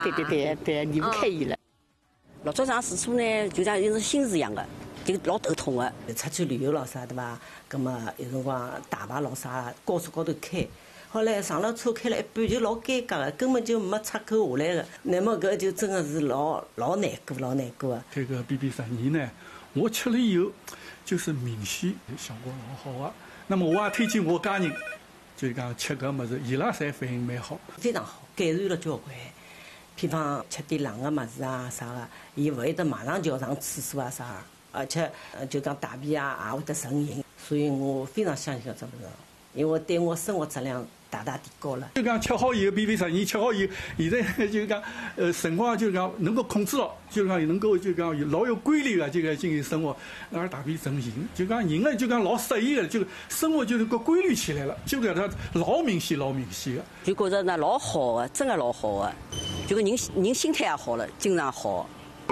对，离不开伊了。老早上时初呢，就像有种心事一样的，就老头痛的。出去旅游咯啥对伐？葛么有辰光大排咯啥，高速高头开。后来上了车开了一半就老尴尬的，根本就没出口下来的。那么搿就真的是老难过啊。 这个 BB12呢，我吃了以后，就是明显效果老好啊。那么我也推荐我家人，就讲吃搿物事，伊拉侪反应蛮好， 非常好，改善了交关。比方吃点冷的物事啊啥的，伊勿会得马上就要上厕所啊啥，而且就讲大便啊也会得成型，所以我非常相信这物事，因为对我生活质量大大提高了。 就讲吃好以后，BB12吃好以后，现在就讲辰光就讲能够控制了，就讲能够就讲老有规律的就讲进行生活，而大便成型，就讲人呢就讲老适宜的，就生活就能够规律起来了，就搿它老明显的。 就觉着呢老好的，真的老好的，就个人心态也好了，精神好。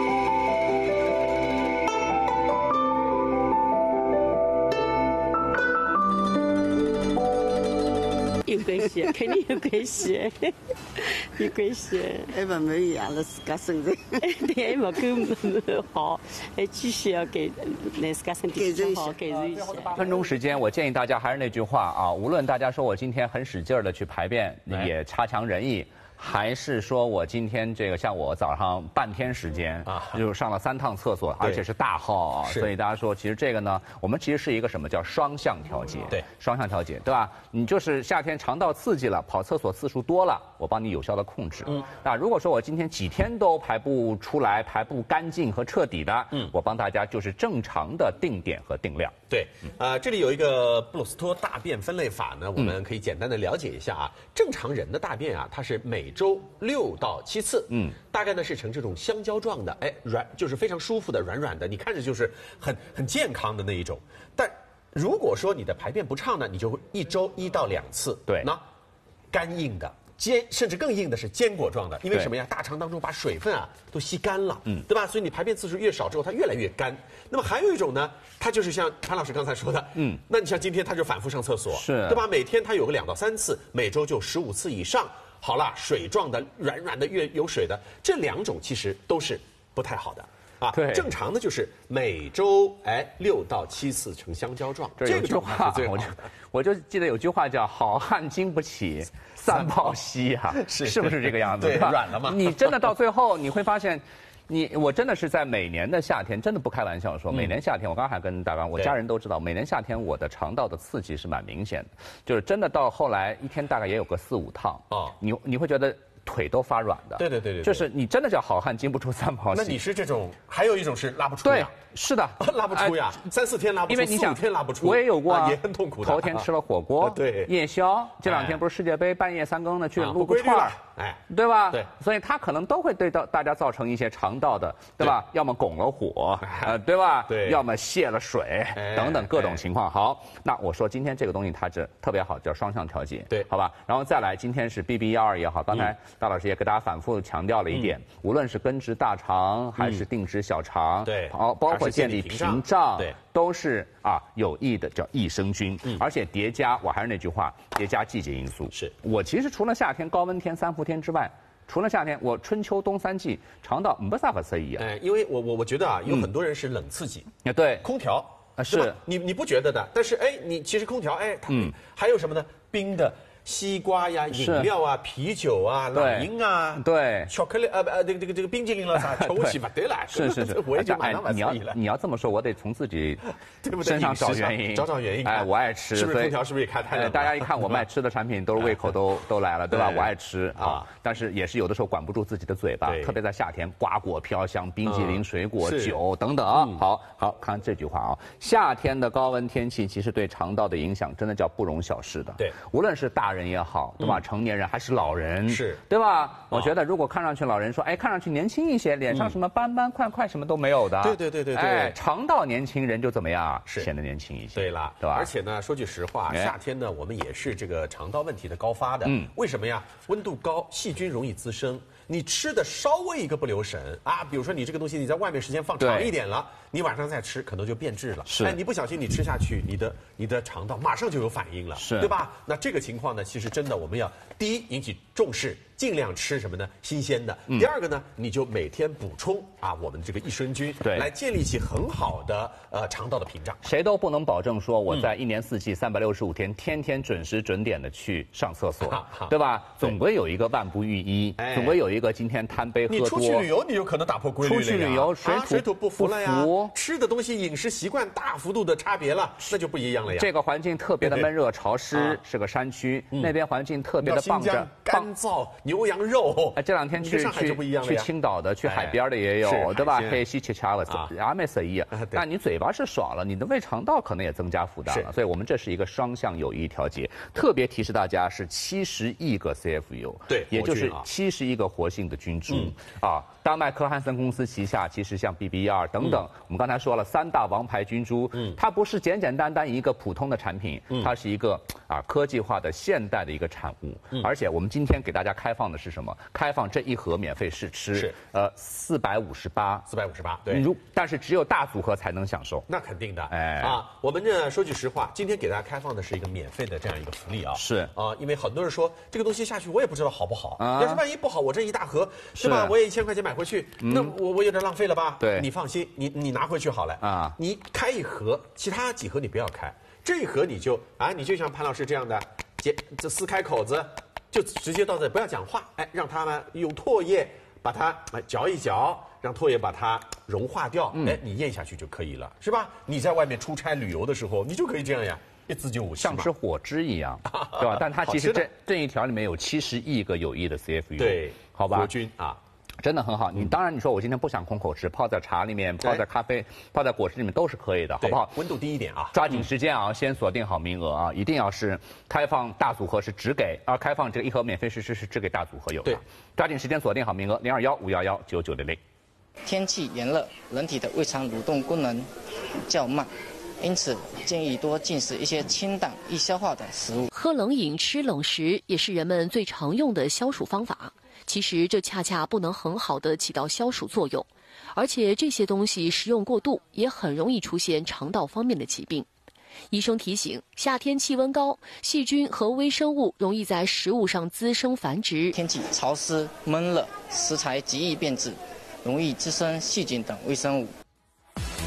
有关系，肯定有关系，有关系。还勿满意啊，了自家身体，对，还勿够好，还继续要给那自家身体改善一下。 8分钟时间，我建议大家还是那句话啊，无论大家说我今天很使劲儿的去排便，也差强人意。还是说我今天这个像我早上半天时间啊，就上了3趟厕所，而且是大号啊，所以大家说其实这个呢，我们其实是一个什么叫双向调节？对，双向调节，对吧？你就是夏天肠道刺激了，跑厕所次数多了，我帮你有效的控制。那如果说我今天几天都排不出来、排不干净和彻底的，我帮大家就是正常的定点和定量。 对，这里有一个布鲁斯托大便分类法呢，我们可以简单的了解一下啊。正常人的大便啊，它是每周6到7次，大概呢是呈这种香蕉状的，就是非常舒服的、软软的，你看着就是很健康的那一种。但如果说你的排便不畅呢，你就1周1到2次。对，那干硬的。甚至更硬的是坚果状的，因为什么呀？大肠当中把水分啊都吸干了，对吧？所以你排便次数越少之后，它越来越干。那么还有一种呢，它就是像潘老师刚才说的，那你像今天他就反复上厕所，是，对吧？每天他有个2到3次，每周就15次以上。好了，水状的、软软的、越有水的，这2种其实都是不太好的。啊，对，正常的就是每周6到7次呈香蕉状。 这个句话我就记得有句话叫“好汉经不起3泡稀”啊，是不是这个样子？ 对，软了嘛。 你真的到最后你会发现。我真的是在每年的夏天，真的不开玩笑说，每年夏天，我刚才还跟大刚，我家人都知道，每年夏天我的肠道的刺激是蛮明显的，就是真的到后来一天大概也有个4、5趟啊，你会觉得腿都发软的。 对， 就是你真的叫好汉经不出3泡稀。 那你是这种，还有一种是拉不出呀？ 对，是的， 拉不出呀，3、4天拉不出， 因为你想 4、5天拉不出， 我也有过， 也很痛苦的。 头天吃了火锅， 对， 夜宵，这2天不是世界杯半夜3更的去撸个串儿，对吧？对，所以它可能都会对大家造成一些肠道的，对吧？要么拱了火，对吧？对，要么泄了水等等各种情况。好，那我说今天这个东西它是特别好，叫双向调节，对，好吧？然后再来，今天是 BB12也好，刚才大老师也给大家反复强调了一点，无论是根治大肠还是定植小肠，对，包括建立屏障，对，都是有益的，叫益生菌，而且叠加，我还是那句话，叠加季节因素。是我其实除了夏天高温天3伏天之外，除了夏天，我春秋冬3季肠道没啥不适宜啊。 因为我觉得啊，有很多人是冷刺激， 对， 空调是你不觉得的，但是你其实空调它还有什么呢？冰的。西瓜呀，饮料啊，啤酒啊，冷饮啊， 对， 巧克力这个冰激凌了啥，吃不起嘛，对了， 是， 我也就马上你要这么说，我得从自己身上找原因， 找原因。 我爱吃， 是不是空调是不是也开太冷？ 大家一看我卖吃的产品，都是胃口都来了，对吧？我爱吃啊，但是也是有的时候管不住自己的嘴巴，特别在夏天，瓜果飘香，冰激凌、水果、酒等等。好，看这句话啊，夏天的高温天气其实对肠道的影响真的叫不容小视的。对，无论是大人也好，对吧？成年人还是老人，是对吧？我觉得如果看上去老人说，看上去年轻一些，脸上什么斑斑块块什么都没有的，对，肠道年轻人就怎么样？显得年轻一些。 对了，对吧？而且呢，说句实话，夏天呢，我们也是这个肠道问题的高发的。为什么呀？温度高，细菌容易滋生。你吃的稍微一个不留神啊，比如说你这个东西你在外面时间放长一点了，你晚上再吃可能就变质了。是，你不小心你吃下去，你的肠道马上就有反应了，是，对吧？那这个情况呢，其实真的我们要第一引起重视， 尽量吃什么呢？新鲜的。第二个呢，你就每天补充啊我们这个益生菌，来建立起很好的肠道的屏障。 谁都不能保证说我在1年4季365天天天准时准点的去上厕所，对吧？总归有一个万不逾一，总归有一个今天贪杯喝多。 你出去旅游，你就可能打破规律了呀。 出去旅游水土不服了呀， 吃的东西饮食习惯大幅度的差别了，那就不一样了呀。 这个环境特别的闷热潮湿，是个山区，那边环境特别的棒着干燥，牛羊肉。 这两天去青岛的，去海边的也有，对吧？可以西吃了，阿没色意。但你嘴巴是爽了，你的胃肠道可能也增加负担了。所以我们这是一个双向有益调节。特别提示大家是70亿个 CFU， 对， 也就是71个活性的菌株啊。丹麦科汉森公司旗下其实像 BBR 等等，我们刚才说了3大王牌菌株，它不是简简单单一个普通的产品，它是一个科技化的现代的一个产物。而且我们今天给大家开放的是什么？开放这一盒免费试吃，是458， 对。 但是只有大组合才能享受。 那肯定的，我们这说句实话，今天给大家开放的是一个免费的这样一个福利啊。 是因为很多人说这个东西下去我也不知道好不好，要是万一不好，我这一大盒是吧？我也1000块钱买回去，那我有点浪费了吧？ 对， 你放心，你拿回去好了啊。你开一盒，其他几盒你不要开，这一盒你就像潘老师这样的，这撕开口子，就直接到这，不要讲话，让他们用唾液把它嚼一嚼，让唾液把它融化掉，你咽下去就可以了，是吧？你在外面出差旅游的时候，你就可以这样呀。一自救武器， 像吃火汁一样，对吧？但它其实这一条里面有70亿个有益的 CFU， 对， 好吧？ 活菌啊， 真的很好。你当然你说我今天不想空口吃，泡在茶里面，泡在咖啡，泡在果汁里面都是可以的，好不好？ 温度低一点啊， 抓紧时间啊，先锁定好名额啊，一定要是开放大组合是只给开放这个一盒免费试吃是只给大组合有的，抓紧时间锁定好名额，021-511-9900。 天气炎热，人体的胃肠蠕动功能较慢。因此，建议多进食一些清淡、易消化的食物。 喝冷饮、吃冷食也是人们最常用的消暑方法。其实，这恰恰不能很好的起到消暑作用，而且这些东西食用过度，也很容易出现肠道方面的疾病。医生提醒，夏天气温高，细菌和微生物容易在食物上滋生繁殖。 天气潮湿、闷热，食材极易变质，容易滋生细菌等微生物。